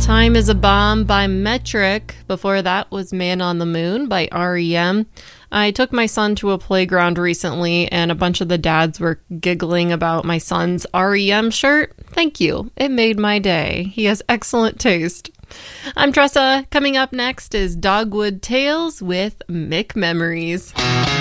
Time is a Bomb by Metric. Before that was Man on the Moon by REM. I took my son to a playground recently, and a bunch of the dads were giggling about my son's REM shirt. Thank you. It made my day. He has excellent taste. I'm Tressa. Coming up next is Dogwood Tales with Mick Memories.